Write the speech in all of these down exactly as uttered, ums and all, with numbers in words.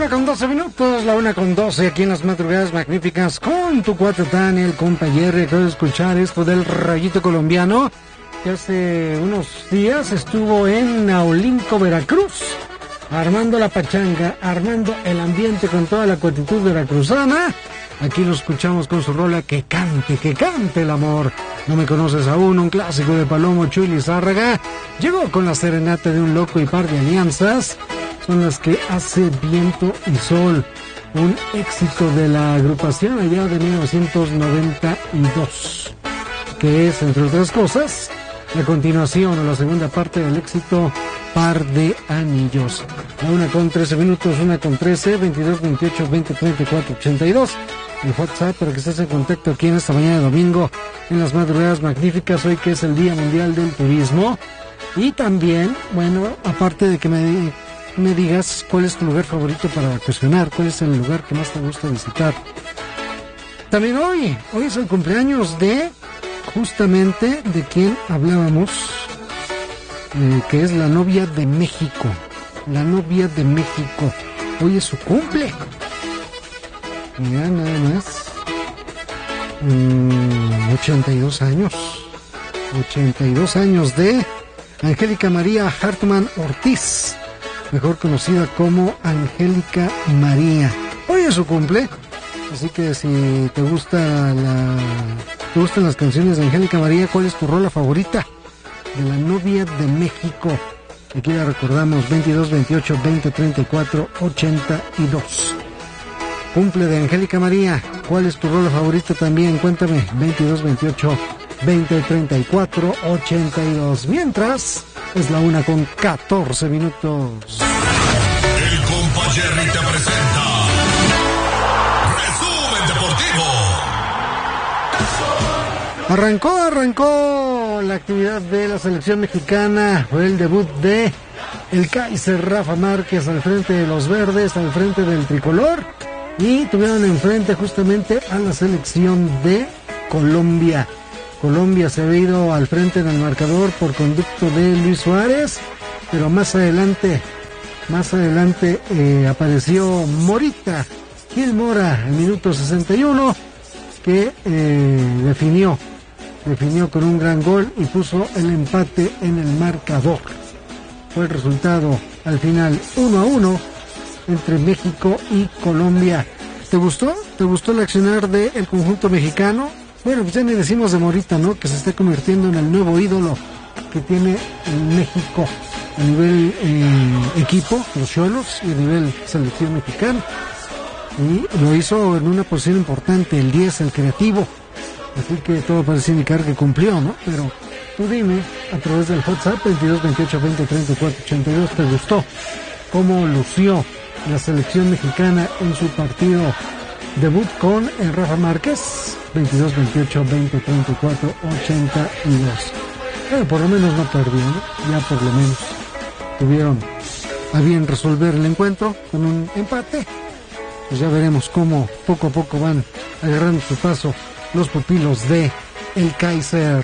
una con doce minutos, la una con doce aquí en las madrugadas magníficas con tu cuate Tania, el compa Jerry. Acabo de escuchar esto del Rayito Colombiano, que hace unos días estuvo en Naulinco, Veracruz, armando la pachanga, armando el ambiente con toda la actitud veracruzana. Aquí lo escuchamos con su rola Que cante, que cante el amor. No me conoces aún, un clásico de Palomo, Chuy Lizárraga. Llegó con la serenata de un loco y par de alianzas. Son las que hace viento y sol. Un éxito de la agrupación allá de mil novecientos noventa y dos. Que es, entre otras cosas, la continuación o la segunda parte del éxito Par de Anillos. La una con trece minutos, una con trece, veintidós, veintiocho, veinte, treinta y cuatro, ochenta y dos. El WhatsApp para que estés en contacto aquí en esta mañana de domingo en las madrugadas magníficas, hoy que es el Día Mundial del Turismo. Y también, bueno, aparte de que me, me digas cuál es tu lugar favorito para vacacionar, cuál es el lugar que más te gusta visitar. También hoy, hoy es el cumpleaños de, justamente, de quien hablábamos, eh, que es la novia de México. La novia de México. Hoy es su cumple. Mira, nada más. Mm, ochenta y dos años. ochenta y dos años de Angélica María Hartman Ortiz, mejor conocida como Angélica María. Hoy es su cumple, así que si te gusta la, te gustan las canciones de Angélica María, ¿cuál es tu rola favorita? De la novia de México. Aquí la recordamos, veintidós, veintiocho, veinte, treinta y cuatro, ochenta y dos. Cumple de Angélica María. ¿Cuál es tu rola favorita también? Cuéntame. veintidós, veintiocho, veinte, treinta y cuatro, ochenta y dos. Mientras, es la una con catorce minutos. El compa Jerry te presenta Resumen Deportivo. Arrancó, arrancó la actividad de la selección mexicana. Fue el debut de el Kaiser Rafa Márquez al frente de los verdes, al frente del tricolor. Y tuvieron enfrente justamente a la selección de Colombia. Colombia se había ido al frente en el marcador por conducto de Luis Suárez, pero más adelante, más adelante eh, apareció Morita, Gil Mora, en minuto sesenta y uno, que eh, definió, definió con un gran gol y puso el empate en el marcador. Fue el resultado al final uno a uno entre México y Colombia. ¿Te gustó? ¿Te gustó el accionar del conjunto mexicano? Bueno, pues ya ni decimos de Morita, ¿no? Que se está convirtiendo en el nuevo ídolo que tiene México a nivel eh, equipo, los Xolos, y a nivel selección mexicana. Y lo hizo en una posición importante, el diez, el creativo. Así que todo parece indicar que cumplió, ¿no? Pero tú dime, a través del WhatsApp, veintidós, veintiocho, veinte, treinta y cuatro, ochenta y dos, ¿te gustó cómo lució la selección mexicana en su partido debut con el Rafa Márquez? Veintidós, veintiocho, veinte, treinta y cuatro, ochenta y dos. Bueno, por lo menos no perdió, ¿no? Ya por lo menos tuvieron a bien resolver el encuentro con un empate. Pues ya veremos cómo poco a poco van agarrando su paso los pupilos de el Kaiser.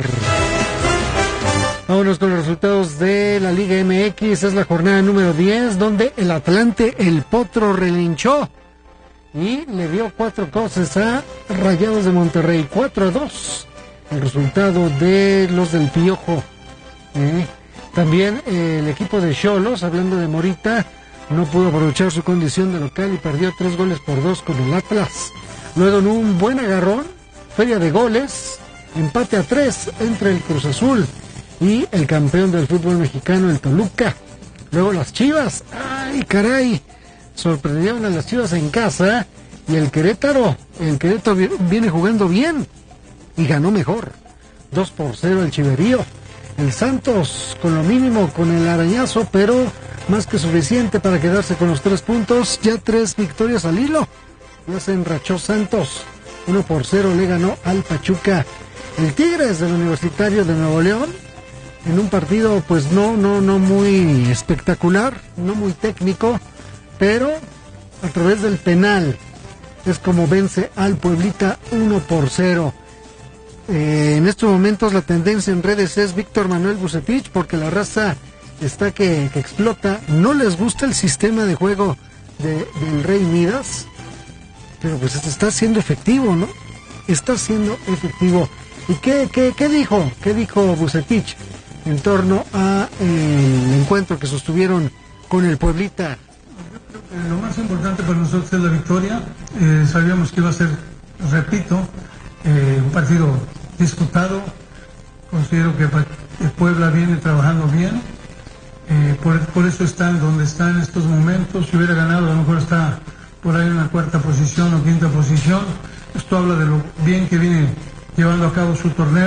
Vámonos con los resultados de la Liga M X. Es la jornada número diez, donde el Atlante, el Potro, relinchó y le dio cuatro cosas a Rayados de Monterrey, cuatro a dos. El resultado de los del Piojo. ¿eh? También eh, el equipo de Xolos, hablando de Morita, no pudo aprovechar su condición de local y perdió tres goles por dos con el Atlas. Luego en un buen agarrón, feria de goles, empate a tres entre el Cruz Azul y el campeón del fútbol mexicano, el Toluca. Luego las Chivas, ay caray, sorprendieron a las Chivas en casa, y el Querétaro, el Querétaro viene jugando bien y ganó mejor, dos por cero el Chiverío. El Santos con lo mínimo, con el arañazo, pero más que suficiente para quedarse con los tres puntos, ya tres victorias al hilo. Ya se enrachó Santos, uno por cero le ganó al Pachuca. El Tigres del Universitario de Nuevo León, en un partido pues no, no, no muy espectacular, no muy técnico, pero a través del penal es como vence al Pueblita uno por cero. Eh, en estos momentos la tendencia en redes es Víctor Manuel Bucetich, porque la raza está que, que explota. No les gusta el sistema de juego de, del Rey Midas, pero pues está siendo efectivo, ¿no? Está siendo efectivo. ¿Y qué, qué, qué dijo? ¿Qué dijo Vucetich en torno a eh, el encuentro que sostuvieron con el Pueblita? Lo más importante para nosotros es la victoria. Eh, sabíamos que iba a ser, repito, eh, un partido disputado. Considero que el Puebla viene trabajando bien. Eh, por, por eso están donde está en estos momentos. Si hubiera ganado, a lo mejor está por ahí en la cuarta posición o quinta posición. Esto habla de lo bien que viene llevando a cabo su torneo.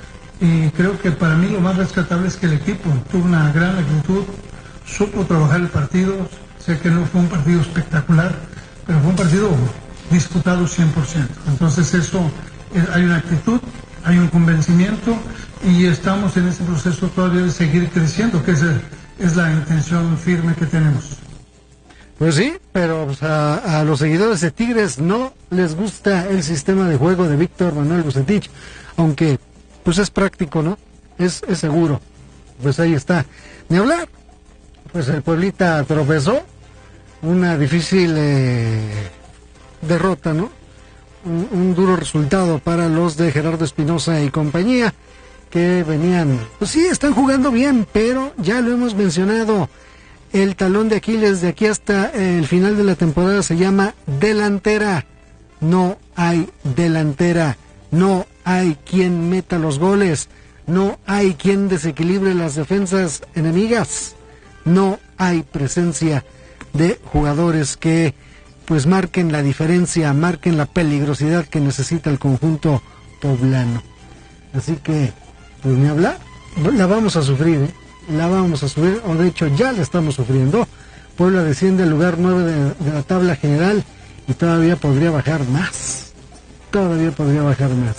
Y creo que para mí lo más rescatable es que el equipo tuvo una gran actitud, supo trabajar el partido. Sé que no fue un partido espectacular, pero fue un partido disputado cien por ciento. Entonces eso, eh, hay una actitud, hay un convencimiento y estamos en ese proceso todavía de seguir creciendo, que es, es la intención firme que tenemos. Pues sí, pero pues, a, a los seguidores de Tigres no les gusta el sistema de juego de Víctor Manuel Vucetich, aunque pues es práctico, ¿no? Es, es seguro. Pues ahí está. Ni hablar. Pues el Pueblita tropezó. Una difícil eh, derrota, ¿no? Un, un duro resultado para los de Gerardo Espinosa y compañía, que venían, pues sí, están jugando bien, pero ya lo hemos mencionado, el talón de Aquiles de aquí hasta el final de la temporada se llama delantera. No hay delantera, no hay quien meta los goles, no hay quien desequilibre las defensas enemigas, no hay presencia de jugadores que pues marquen la diferencia, marquen la peligrosidad que necesita el conjunto poblano. Así que, pues ni hablar, la vamos a sufrir, ¿eh? La vamos a sufrir, o de hecho ya la estamos sufriendo. Puebla desciende al lugar nueve de, de la tabla general y todavía podría bajar más, todavía podría bajar más.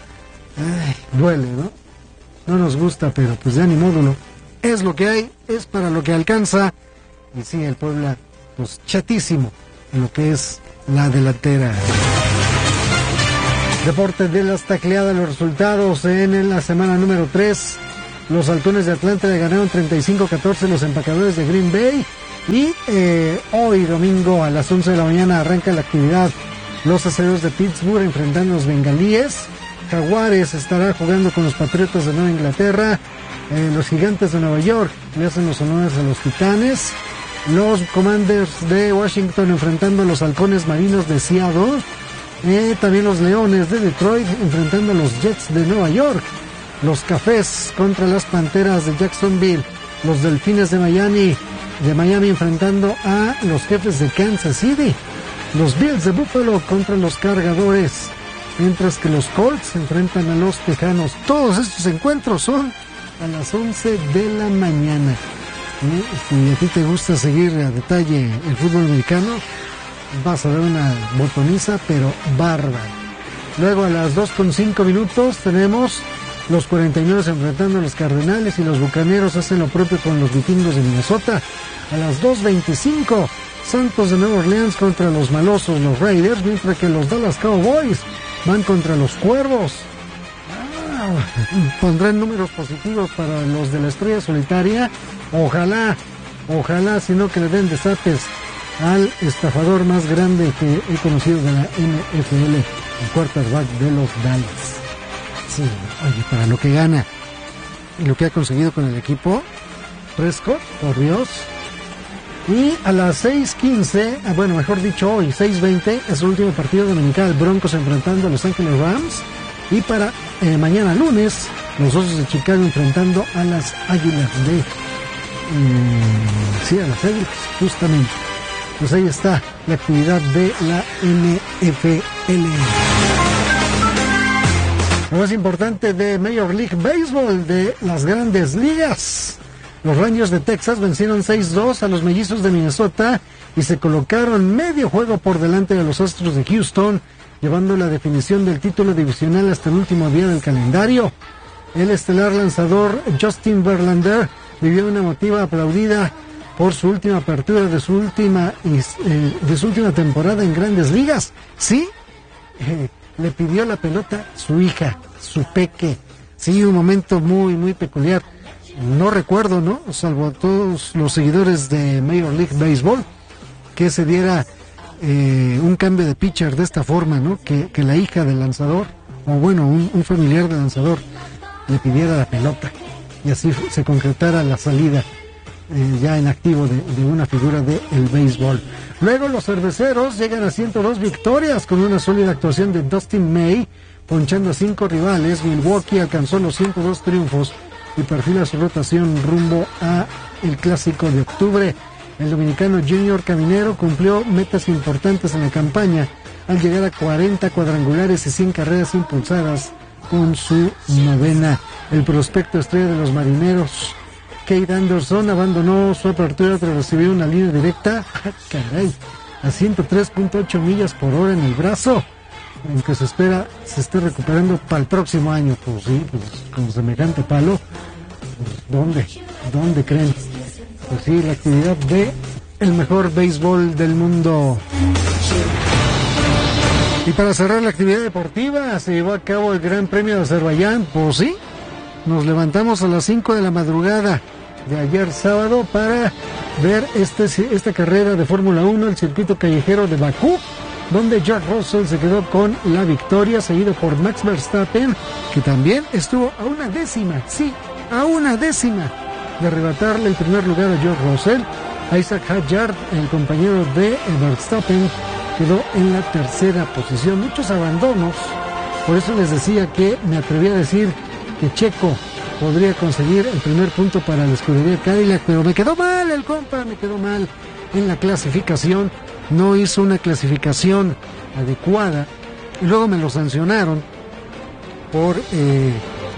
Ay, duele, ¿no? No nos gusta, pero pues ya ni modo, ¿no? Es lo que hay, es para lo que alcanza. Y sí, el Puebla, pues chatísimo en lo que es la delantera. Deporte de las tacleadas, los resultados en la semana número tres. Los Halcones de Atlanta le ganaron treinta y cinco a catorce los Empacadores de Green Bay. Y eh, hoy domingo a las once de la mañana arranca la actividad. Los Acereros de Pittsburgh enfrentando a los Bengalíes. Jaguares estará jugando con los Patriotas de Nueva Inglaterra. Eh, los Gigantes de Nueva York le hacen los honores a los Titanes. Los Commanders de Washington enfrentando a los Halcones Marinos de Seattle. Eh, también los Leones de Detroit enfrentando a los Jets de Nueva York. Los Cafés contra las Panteras de Jacksonville. Los Delfines de Miami, de Miami enfrentando a los Jefes de Kansas City. Los Bills de Buffalo contra los Cargadores. Mientras que los Colts enfrentan a los Tejanos. Todos estos encuentros son a las once de la mañana. ¿Eh? Si a ti te gusta seguir a detalle el fútbol americano, vas a ver una botoniza, pero bárbara. Luego a las dos con cinco minutos tenemos los cuarenta y nueve enfrentando a los Cardenales y los Bucaneros hacen lo propio con los Vikingos de Minnesota. A las dos veinticinco, Santos de Nueva Orleans contra los malosos, los Raiders, mientras que los Dallas Cowboys van contra los Cuervos. Ah, pondrán números positivos para los de la Estrella Solitaria. Ojalá, ojalá, sino que le den desapes al estafador más grande que he conocido de la N F L, el quarterback de los Dallas. Sí, oye, para lo que gana y lo que ha conseguido con el equipo, Prescott, por Dios. Y a las seis quince, bueno, mejor dicho hoy, seis veinte, es el último partido dominical, Broncos enfrentando a Los Ángeles Rams. Y para eh, mañana lunes, los Osos de Chicago enfrentando a las Águilas de... Eh, sí, a las Águilas, justamente. Pues ahí está la actividad de la N F L. Lo más importante de Major League Baseball, de las grandes ligas. Los Rangers de Texas vencieron seis dos a los Mellizos de Minnesota y se colocaron medio juego por delante de los Astros de Houston, llevando la definición del título divisional hasta el último día del calendario. El estelar lanzador Justin Verlander vivió una emotiva aplaudida por su última apertura de su última eh, de su última temporada en Grandes Ligas. Sí, eh, le pidió la pelota su hija, su peque. Sí, un momento muy, muy peculiar. No recuerdo, ¿no? Salvo a todos los seguidores de Major League Baseball, que se diera eh, un cambio de pitcher de esta forma, ¿no? Que, que la hija del lanzador, o bueno, un, un familiar del lanzador, le pidiera la pelota y así se concretara la salida eh, ya en activo de, de una figura del béisbol. Luego los cerveceros llegan a ciento dos victorias con una sólida actuación de Dustin May, ponchando a cinco rivales. Milwaukee alcanzó los ciento dos triunfos y perfila su rotación rumbo a el clásico de octubre. El dominicano Junior Caminero cumplió metas importantes en la campaña al llegar a cuarenta cuadrangulares y cien carreras impulsadas con su novena. El prospecto estrella de los Marineros, Kate Anderson, abandonó su apertura tras recibir una línea directa, caray, a ciento tres punto ocho millas por hora en el brazo, aunque se espera se esté recuperando para el próximo año. Pues sí, pues con semejante palo, pues ¿dónde? ¿Dónde creen? Pues sí, la actividad de el mejor béisbol del mundo. Y para cerrar la actividad deportiva, se llevó a cabo el Gran Premio de Azerbaiyán. Pues sí, nos levantamos a las cinco de la madrugada de ayer sábado para ver este, esta carrera de Fórmula uno, el circuito callejero de Bakú, donde George Russell se quedó con la victoria, seguido por Max Verstappen, que también estuvo a una décima, sí, a una décima de arrebatarle el primer lugar a George Russell. Isaac Hadjar, el compañero de Verstappen, quedó en la tercera posición. Muchos abandonos, por eso les decía que me atreví a decir que Checo podría conseguir el primer punto para la escudería Cadillac, pero me quedó mal el compa, me quedó mal en la clasificación, no hizo una clasificación adecuada y luego me lo sancionaron por eh, eh,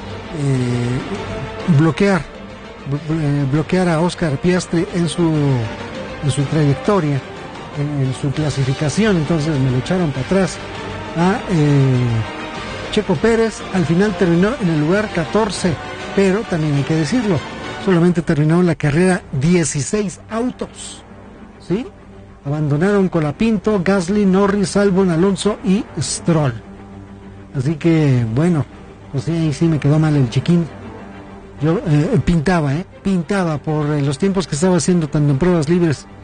bloquear bloquear a Oscar Piastri en su en su trayectoria, en, en su clasificación. Entonces me lo echaron para atrás a eh, Checo Pérez. Al final terminó en el lugar catorce, pero también hay que decirlo, solamente terminó la carrera dieciséis autos, ¿sí? Abandonaron Colapinto, Gasly, Norris, Albon, Alonso y Stroll. Así que bueno, pues sí, ahí sí me quedó mal el chiquín. Yo eh, pintaba, eh, pintaba por eh, los tiempos que estaba haciendo tanto en pruebas libres